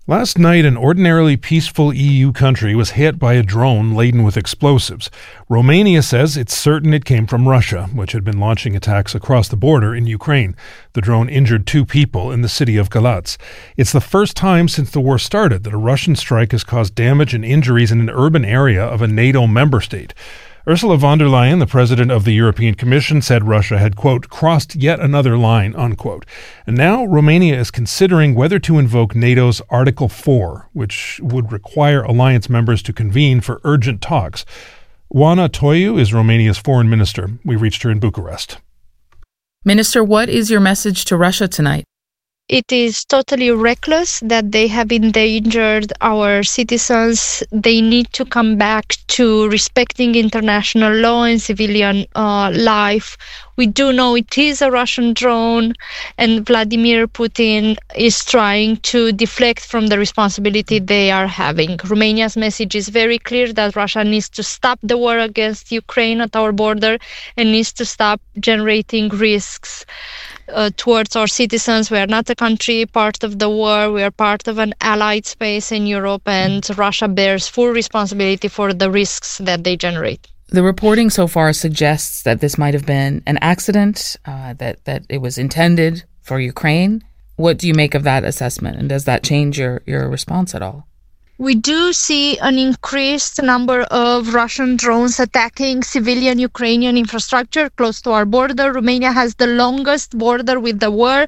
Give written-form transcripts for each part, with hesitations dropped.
Last night, an ordinarily peaceful EU country was hit by a drone laden with explosives. Romania says it's certain it came from Russia, which had been launching attacks across the border in Ukraine. The drone injured 2 people in the city of Galați. It's the first time since the war started that a Russian strike has caused damage and injuries in an urban area of a NATO member state. Ursula von der Leyen, the president of the European Commission, said Russia had, quote, crossed yet another line, unquote. And now Romania is considering whether to invoke NATO's Article 4, which would require alliance members to convene for urgent talks. Oana Toiu is Romania's foreign minister. We reached her in Bucharest. Minister, what is your message to Russia tonight? It is totally reckless that they have endangered our citizens. They need to come back to respecting international law and civilian life. We do know it is a Russian drone, and Vladimir Putin is trying to deflect from the responsibility they are having. Romania's message is very clear that Russia needs to stop the war against Ukraine at our border and needs to stop generating risks towards our citizens. We are not a country part of the war. We are part of an allied space in Europe, and Russia bears full responsibility for the risks that they generate. The reporting so far suggests that this might have been an accident, that it was intended for Ukraine. What do you make of that assessment, and does that change your response at all? We do see an increased number of Russian drones attacking civilian Ukrainian infrastructure close to our border. Romania has the longest border with the war,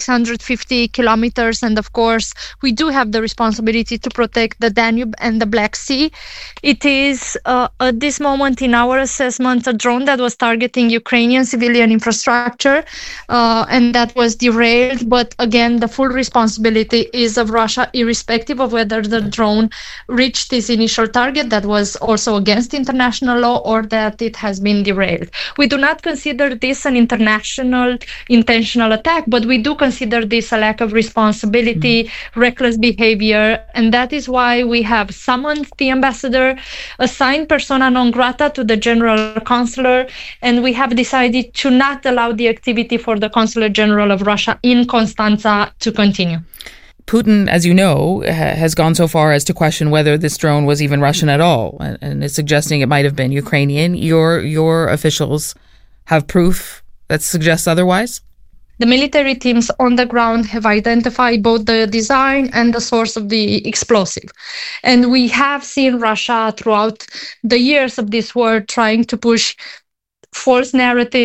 650 kilometers. And of course, we do have the responsibility to protect the Danube and the Black Sea. It is, at this moment in our assessment, a drone that was targeting Ukrainian civilian infrastructure, and that was derailed. But again, the full responsibility is of Russia, irrespective of whether the drone reached its initial target that was also against international law or that it has been derailed. We do not consider this an international intentional attack, but we do consider this a lack of responsibility, reckless behavior, and that is why we have summoned the ambassador, assigned persona non grata to the general consular, and we have decided to not allow the activity for the Consulate General of Russia in Constanța to continue. Putin, as you know, has gone so far as to question whether this drone was even Russian at all, and is suggesting it might have been Ukrainian. Your officials have proof that suggests otherwise? The military teams on the ground have identified both the design and the source of the explosive. And we have seen Russia throughout the years of this war trying to push false narratives